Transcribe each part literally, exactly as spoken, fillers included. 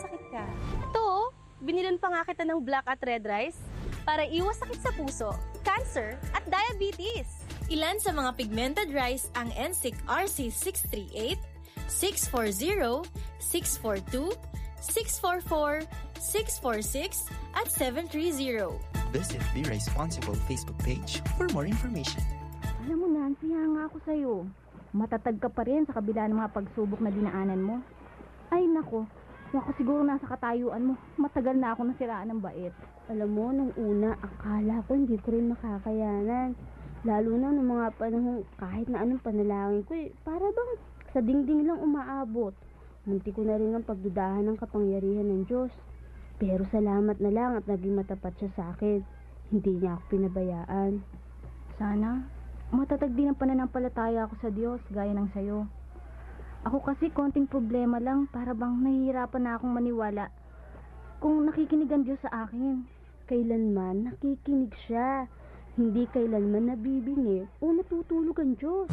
nagkakasakit ka. Ito, binilan pa nga kita ng black at red rice para iwas sakit sa puso, cancer, at diabetes. Ilan sa mga pigmented rice ang N S I C R C six thirty-eight, six forty, six forty-two, six forty-four, six forty-six, at seven thirty. Visit Be Responsible Facebook page for more information. Alam mo, Nancy, hanga ako sa'yo. Matatag ka pa rin sa kabila ng mga pagsubok na dinaanan mo. Ay, nako. Ako siguro nasa katayuan mo. Matagal na ako nasiraan ng bait. Alam mo, nung una, akala ko hindi ko rin makakayanan. Lalo na nung mga panahon, kahit na anong panalangin ko, eh, para bang sa dingding lang umaabot. Munti ko na rin ang pagdudahan ng kapangyarihan ng Diyos. Pero salamat na lang at naging matapat siya sa akin. Hindi niya ako pinabayaan. Sana, matatag din ang pananampalataya ako sa Diyos, gaya ng sayo. Ako kasi konting problema lang, para bang nahihirapan na akong maniwala kung nakikinig ang Diyos sa akin. Kailanman nakikinig siya, hindi kailanman nabibingi o natutulog ang Diyos.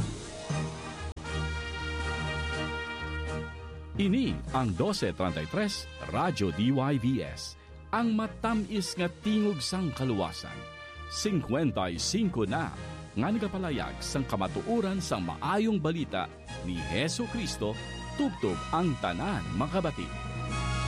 Ini ang twelve thirty-three Radyo D Y V S, ang matamis nga tingog sang kaluwasan. fifty-five na nga nagapalayag sang kamatuoran sang maayong balita ni Hesu Kristo, tubtob ang tanan makabati.